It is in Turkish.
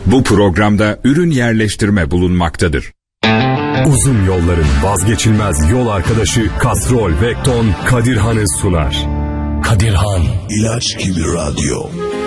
Bu programda ürün yerleştirme bulunmaktadır. Uzun yolların vazgeçilmez yol arkadaşı Castrol Vecton Kadirhan'ı sunar. Kadirhan, İlaç gibi radyo.